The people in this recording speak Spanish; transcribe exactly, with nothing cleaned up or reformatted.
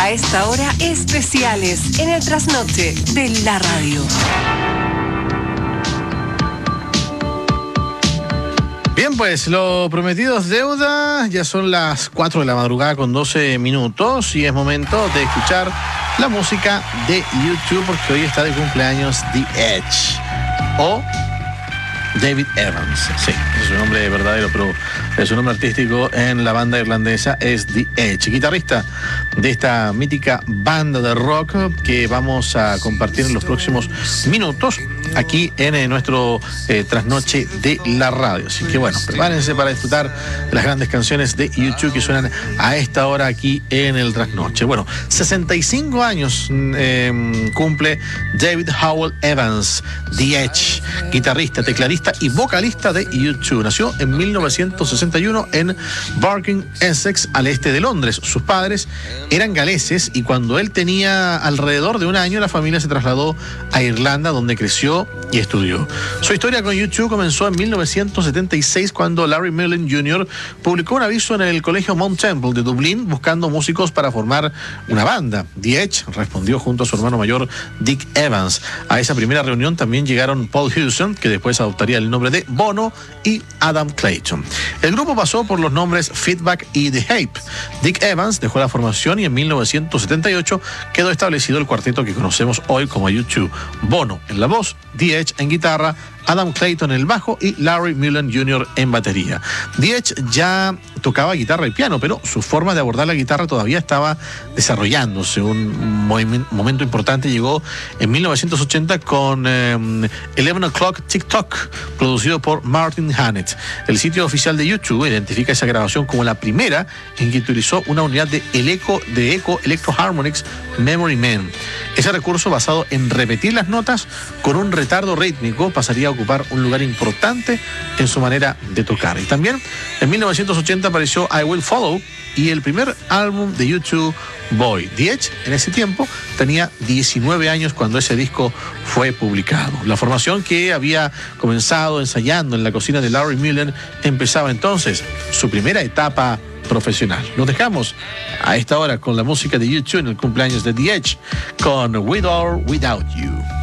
A esta hora, especiales en el trasnoche de la radio. Bien, pues lo prometido es deuda. Ya son las cuatro de la madrugada con doce minutos y es momento de escuchar la música de YouTube, porque hoy está de cumpleaños The Edge o David Evans. Sí, es su nombre verdadero, pero su nombre artístico en la banda irlandesa es The Edge, guitarrista de esta mítica banda de rock que vamos a compartir en los próximos minutos aquí en eh, nuestro eh, trasnoche de la radio. Así que bueno, prepárense para disfrutar de las grandes canciones de YouTube que suenan a esta hora aquí en el trasnoche. Bueno, sesenta y cinco años eh, cumple David Howell Evans, The Edge, guitarrista, tecladista y vocalista de YouTube. Nació en mil novecientos sesenta y uno en Barking, Essex, al este de Londres. Sus padres eran galeses y cuando él tenía alrededor de un año, la familia se trasladó a Irlanda, donde creció y estudió. Su historia con YouTube comenzó en mil novecientos setenta y seis cuando Larry Mullen junior publicó un aviso en el colegio Mount Temple de Dublín buscando músicos para formar una banda. The Edge respondió junto a su hermano mayor Dick Evans. A esa primera reunión también llegaron Paul Hewson, que después adoptaría el nombre de Bono, y Adam Clayton. El grupo pasó por los nombres Feedback y The Hype. Dick Evans dejó la formación y en mil novecientos setenta y ocho quedó establecido el cuarteto que conocemos hoy como YouTube. Bono en la voz, The Edge en guitarra, Adam Clayton en el bajo y Larry Mullen junior en batería. The Edge ya tocaba guitarra y piano, pero su forma de abordar la guitarra todavía estaba desarrollándose. Un momento importante llegó en mil novecientos ochenta con eh, eleven o'clock TikTok, producido por Martin Hannett. El sitio oficial de YouTube identifica esa grabación como la primera en que utilizó una unidad de, el eco, de eco Electro Harmonics Memory Man. Ese recurso, basado en repetir las notas con un retardo rítmico, pasaría a ocupar un lugar importante en su manera de tocar. Y también en mil novecientos ochenta apareció I Will Follow y el primer álbum de YouTube, Boy. The Edge en ese tiempo tenía diecinueve años cuando ese disco fue publicado. La formación, que había comenzado ensayando en la cocina de Larry Mullen, empezaba entonces su primera etapa profesional. Nos dejamos a esta hora con la música de YouTube en el cumpleaños de The Edge con With or Without You.